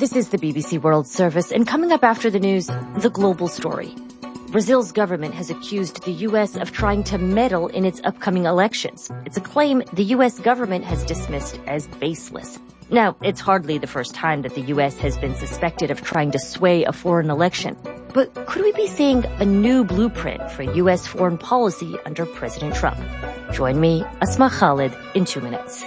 This is the BBC World Service, and coming up after the news, the global story. Brazil's government has accused the U.S. of trying to meddle in its upcoming elections. It's a claim the U.S. government has dismissed as baseless. Now, it's hardly the first time that the U.S. has been suspected of trying to sway a foreign election. But could we be seeing a new blueprint for U.S. foreign policy under President Trump? Join me, Asma Khalid, in 2 minutes.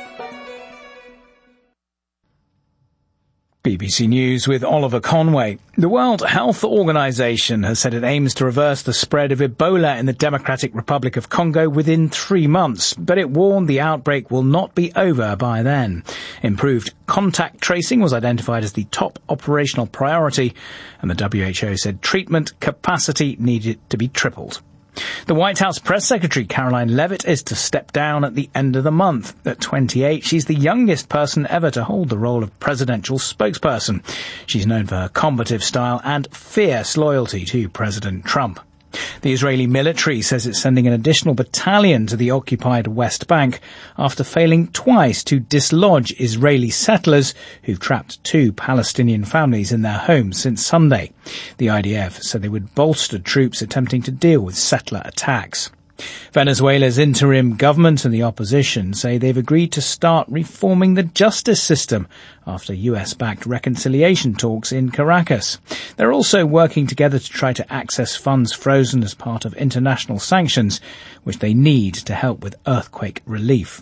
BBC News with Oliver Conway. The World Health Organization has said it aims to reverse the spread of Ebola in the Democratic Republic of Congo within 3 months, but it warned the outbreak will not be over by then. Improved contact tracing was identified as the top operational priority, and the WHO said treatment capacity needed to be tripled. The White House press secretary, Caroline Leavitt, is to step down at the end of the month. At 28, she's the youngest person ever to hold the role of presidential spokesperson. She's known for her combative style and fierce loyalty to President Trump. The Israeli military says it's sending an additional battalion to the occupied West Bank after failing twice to dislodge Israeli settlers who've trapped 2 Palestinian families in their homes since Sunday. The IDF said they would bolster troops attempting to deal with settler attacks. Venezuela's interim government and the opposition say they've agreed to start reforming the justice system after US-backed reconciliation talks in Caracas. They're also working together to try to access funds frozen as part of international sanctions, which they need to help with earthquake relief.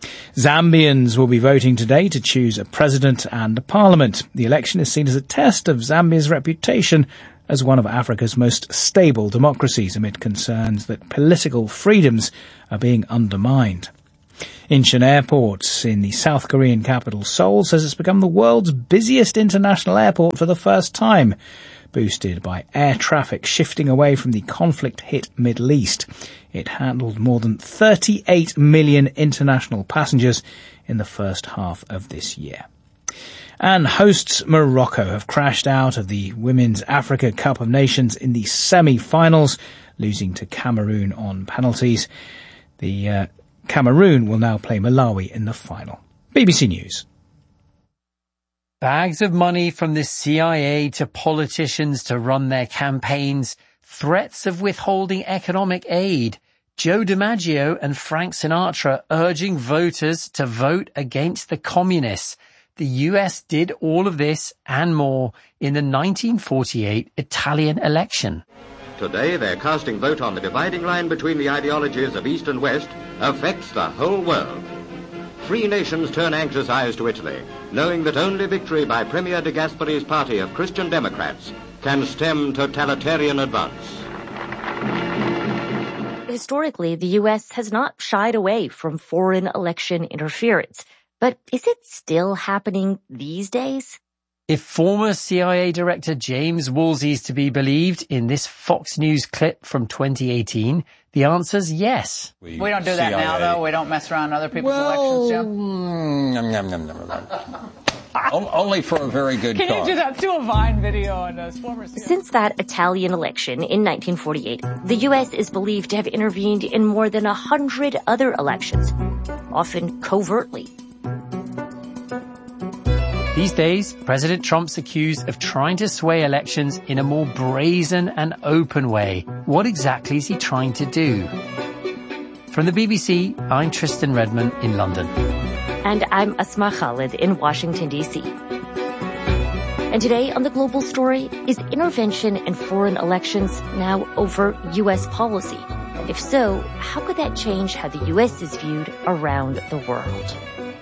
Zambians will be voting today to choose a president and a parliament. The election is seen as a test of Zambia's reputation as one of Africa's most stable democracies amid concerns that political freedoms are being undermined. Incheon Airport in the South Korean capital Seoul says it's become the world's busiest international airport for the first time, boosted by air traffic shifting away from the conflict-hit Middle East. It handled more than 38 million international passengers in the first half of this year. And hosts Morocco have crashed out of the Women's Africa Cup of Nations in the semi-finals, losing to Cameroon on penalties. The Cameroon will now play Malawi in the final. BBC News. Bags of money from the CIA to politicians to run their campaigns, threats of withholding economic aid, Joe DiMaggio and Frank Sinatra urging voters to vote against the communists. The US did all of this and more in the 1948 Italian election. Today, their casting vote on the dividing line between the ideologies of East and West affects the whole world. Free nations turn anxious eyes to Italy, knowing that only victory by Premier De Gasperi's party of Christian Democrats can stem totalitarian advance. Historically, the U.S. has not shied away from foreign election interference. But is it still happening these days? If former CIA Director James Woolsey is to be believed in this Fox News clip from 2018, the answer's yes. We don't do that now, though. We don't mess around other people's elections, Only for a very good cause. Can you do that? Do a Vine video on those former CIA. Since that Italian election in 1948, the U.S. is believed to have intervened in more than 100 other elections, often covertly. These days, President Trump's accused of trying to sway elections in a more brazen and open way. What exactly is he trying to do? From the BBC, I'm Tristan Redman in London. And I'm Asma Khalid in Washington, D.C. And today on The Global Story, is intervention in foreign elections now over U.S. policy? If so, how could that change how the U.S. is viewed around the world?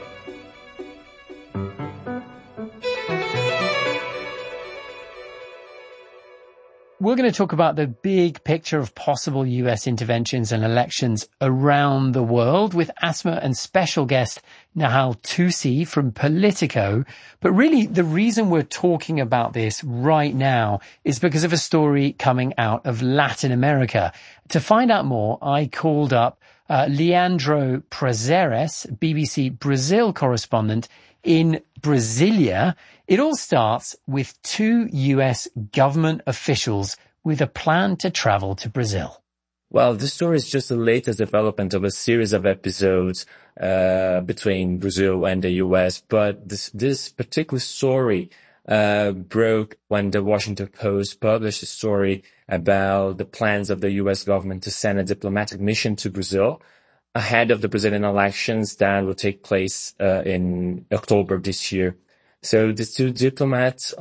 We're going to talk about the big picture of possible US interventions and elections around the world with Asma and special guest Nahal Tusi from Politico. But really, the reason we're talking about this right now is because of a story coming out of Latin America. To find out more, I called up Leandro Prazeres, BBC Brazil correspondent in Brasilia. It all starts with 2 US government officials with a plan to travel to Brazil. Well, this story is just the latest development of a series of episodes between Brazil and the US, but this particular story broke when the Washington Post published a story about the plans of the U.S. government to send a diplomatic mission to Brazil ahead of the Brazilian elections that will take place in October this year. So these two diplomats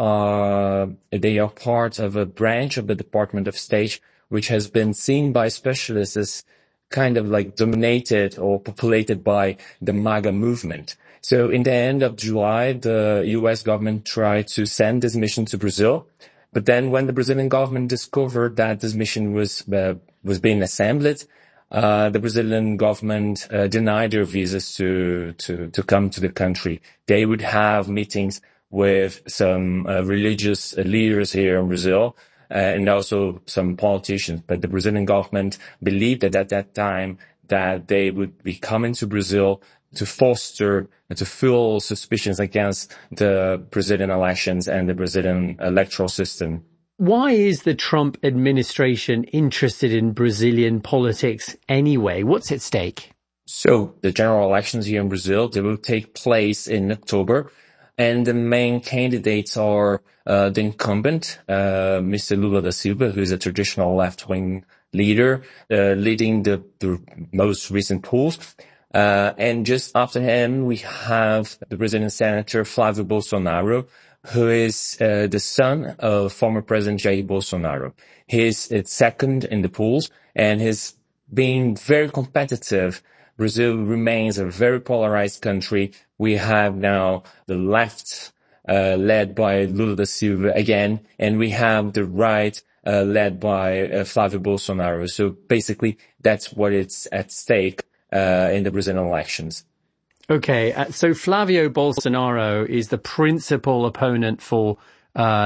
they are part of a branch of the Department of State, which has been seen by specialists as kind of like dominated or populated by the MAGA movement. So in the end of July, the U.S. government tried to send this mission to Brazil. But then when the Brazilian government discovered that this mission was being assembled, the Brazilian government denied their visas to come to the country. They would have meetings with some religious leaders here in Brazil, and also some politicians. But the Brazilian government believed that at that time that they would be coming to Brazil to foster and to fuel suspicions against the Brazilian elections and the Brazilian electoral system. Why is the Trump administration interested in Brazilian politics anyway? What's at stake? So the general elections here in Brazil, they will take place in October. And the main candidates are the incumbent, Mr. Lula da Silva, who is a traditional left-wing leader, leading the most recent polls. And just after him, we have the Brazilian Senator Flávio Bolsonaro, who is the son of former President Jair Bolsonaro. He's second in the polls, and he's being very competitive. Brazil remains a very polarized country. We have now the left led by Lula da Silva again, and we have the right led by Flávio Bolsonaro. So basically, that's what it's at stake in the Brazilian elections. Okay, so Flávio Bolsonaro is the principal opponent for